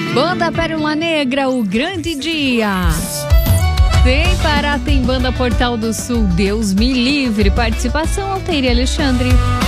Banda Pérola Negra, o grande dia. Sem parar tem banda Portal do Sul, Deus me livre. Participação Altair Alexandre.